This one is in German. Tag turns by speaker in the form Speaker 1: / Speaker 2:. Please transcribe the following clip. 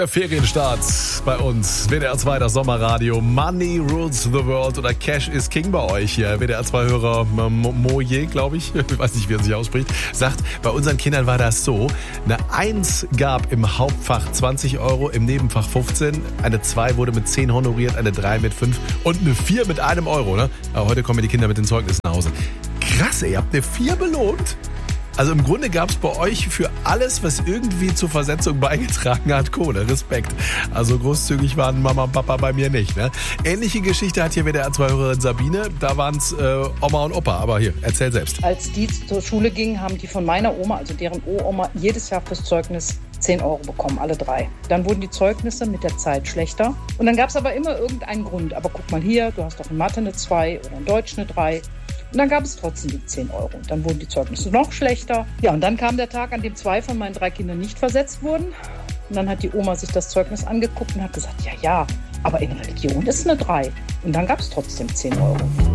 Speaker 1: Ferienstart bei uns. WDR 2, das Sommerradio. Money rules the world oder Cash is King bei euch hier. WDR 2-Hörer Moje, glaube ich weiß nicht, wie er sich ausspricht, sagt, bei unseren Kindern war das so, eine 1 gab im Hauptfach 20 Euro, im Nebenfach 15, eine 2 wurde mit 10 honoriert, eine 3 mit 5 und eine 4 mit 1 Euro. Ne? Aber heute kommen die Kinder mit den Zeugnissen nach Hause. Krass, ihr habt eine 4 belohnt? Also im Grunde gab es bei euch für alles, was irgendwie zur Versetzung beigetragen hat, Kohle. Respekt. Also großzügig waren Mama und Papa bei mir nicht. Ne? Ähnliche Geschichte hat hier WDR 2-Hörerin Sabine. Da waren es Oma und Opa. Aber hier, erzähl selbst.
Speaker 2: Als die zur Schule gingen, haben die von meiner Oma, also deren Uroma, jedes Jahr fürs Zeugnis 10 Euro bekommen, alle 3. Dann wurden die Zeugnisse mit der Zeit schlechter. Und dann gab es aber immer irgendeinen Grund. Aber guck mal hier, du hast doch in Mathe eine 2 oder in Deutsch eine 3. Und dann gab es trotzdem die 10 Euro. Und dann wurden die Zeugnisse noch schlechter. Ja, und dann kam der Tag, an dem 2 von meinen 3 Kindern nicht versetzt wurden. Und dann hat die Oma sich das Zeugnis angeguckt und hat gesagt, ja, aber in Religion ist eine 3. Und dann gab es trotzdem 10 Euro.